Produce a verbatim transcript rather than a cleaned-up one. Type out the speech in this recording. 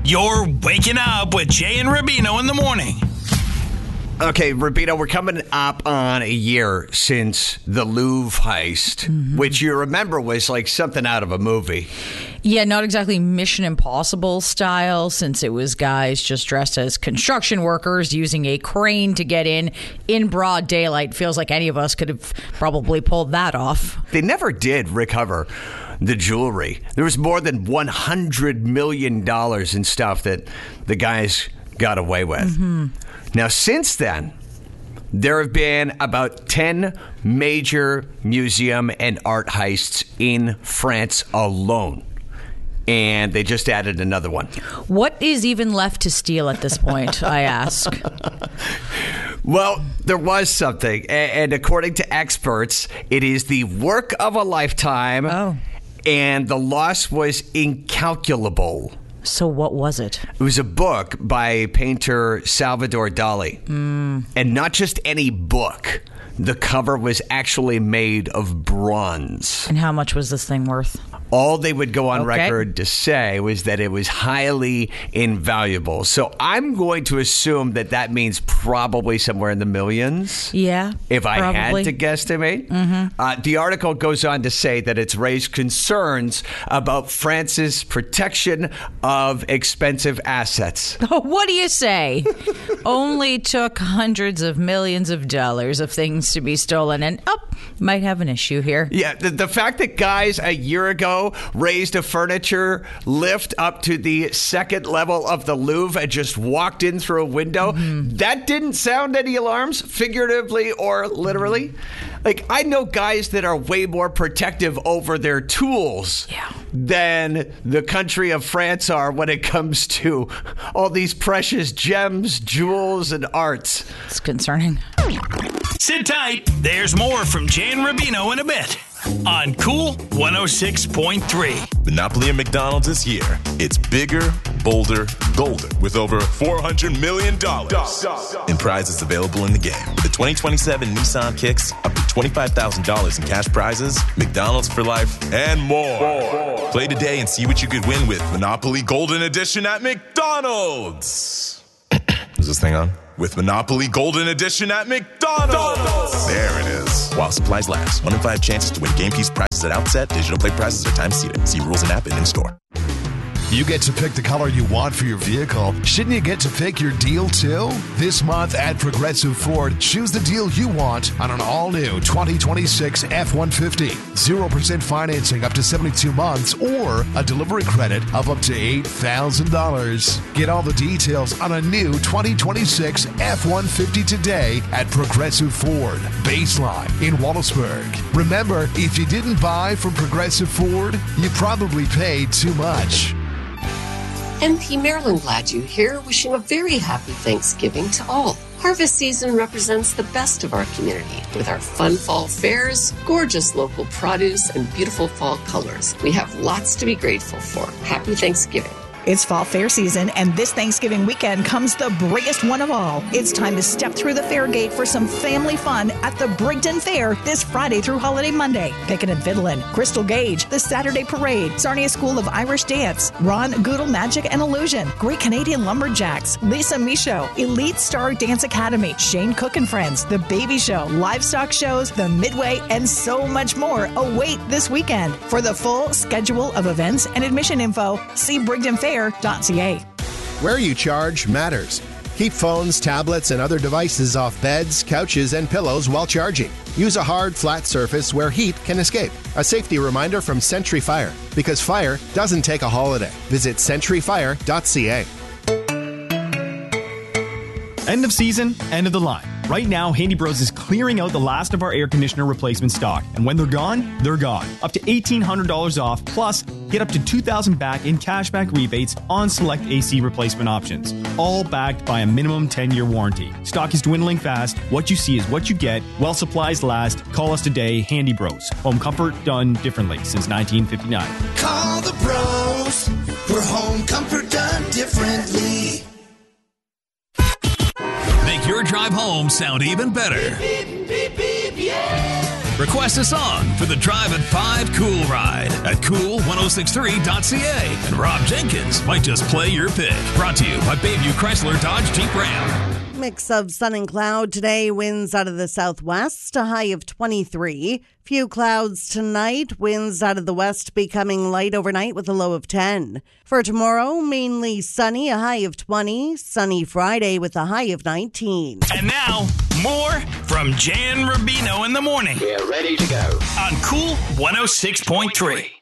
You're waking up with Jay and Rubino in the morning. Okay, Rubino, we're coming up on a year since the Louvre heist, mm-hmm. which you remember was like something out of a movie. Yeah, not exactly Mission Impossible style, since it was guys just dressed as construction workers using a crane to get in in broad daylight. Feels like any of us could have probably pulled that off. They never did recover the jewelry. There was more than one hundred million dollars in stuff that the guys got away with. Mm-hmm. Now, since then, there have been about ten major museum and art heists in France alone. And they just added another one. What is even left to steal at this point, I ask? Well, there was something. And according to experts, it is the work of a lifetime. Oh. And the loss was incalculable. So what was it? It was a book by painter Salvador Dali. Mm. And not just any book. The cover was actually made of bronze. And how much was this thing worth? All they would go on okay. record to say was that it was highly invaluable. So I'm going to assume that that means probably somewhere in the millions. Yeah, If I probably. had to guesstimate. Mm-hmm. Uh, the article goes on to say that it's raised concerns about France's protection of expensive assets. Oh, what do you say? Only took hundreds of millions of dollars of things to be stolen, and oh, might have an issue here. Yeah, the, the fact that guys a year ago raised a furniture lift up to the second level of the Louvre and just walked in through a window, mm-hmm. that didn't sound any alarms, figuratively or literally. Like, I know guys that are way more protective over their tools yeah. than the country of France are when it comes to all these precious gems, jewels, and arts. It's concerning. Sit tight. There's more from Jay and Rubino in a bit on Cool one oh six point three. Monopoly at McDonald's is here. It's bigger, bolder, golder with over four hundred million dollars in prizes available in the game. With the twenty twenty-seven Nissan Kicks, up to twenty-five thousand dollars in cash prizes, McDonald's for life, and more. more. Play today and see what you could win with Monopoly Golden Edition at McDonald's. Is this thing on? With Monopoly Golden Edition at McDonald's. There it is. While supplies last. One in five chances to win game piece prizes at outset. Digital play prizes are time seated. See rules and app and in store. You get to pick the color you want for your vehicle. Shouldn't you get to pick your deal too? This month at Progressive Ford, choose the deal you want on an all-new twenty twenty-six F one fifty. zero percent financing up to seventy-two months or a delivery credit of up to eight thousand dollars. Get all the details on a new twenty twenty-six F one fifty today at Progressive Ford, Baseline in Wallaceburg. Remember, if you didn't buy from Progressive Ford, you probably paid too much. N P Maryland Glad You here, wishing a very happy Thanksgiving to all. Harvest season represents the best of our community with our fun fall fairs, gorgeous local produce, and beautiful fall colors. We have lots to be grateful for. Happy Thanksgiving. It's fall fair season, and this Thanksgiving weekend comes the biggest one of all. It's time to step through the fair gate for some family fun at the Brigden Fair this Friday through Holiday Monday. Pickin' and Fiddlin', Crystal Gauge, the Saturday Parade, Sarnia School of Irish Dance, Ron Goodle Magic and Illusion, Great Canadian Lumberjacks, Lisa Michaud, Elite Star Dance Academy, Shane Cook and Friends, The Baby Show, livestock shows, the Midway, and so much more await this weekend. For the full schedule of events and admission info, see Brigden Fair. Where you charge matters. Keep phones, tablets, and other devices off beds, couches, and pillows while charging. Use a hard, flat surface where heat can escape. A safety reminder from Century Fire, because fire doesn't take a holiday. Visit century fire dot c a. End of season, end of the line. Right now, Handy Bros is clearing out the last of our air conditioner replacement stock. And when they're gone, they're gone. Up to eighteen hundred dollars off, plus get up to two thousand dollars back in cashback rebates on select A C replacement options. All backed by a minimum ten-year warranty. Stock is dwindling fast. What you see is what you get. While supplies last, call us today, Handy Bros. Home comfort done differently since nineteen fifty-nine. Call the bros for home comfort done differently. Make your drive home sound even better. Beep, beep, beep, beep, yeah. Request a song for the Drive at five Cool Ride at cool ten sixty-three dot c a. And Rob Jenkins might just play your pick. Brought to you by Bayview Chrysler Dodge Jeep Ram. Mix of sun and cloud today, winds out of the southwest, a high of twenty-three. Few clouds tonight, winds out of the west becoming light overnight with a low of ten. For tomorrow, mainly sunny, a high of twenty. Sunny Friday with a high of nineteen. And now, more from Jan Rubino in the morning. We're ready to go. On Cool one oh six point three.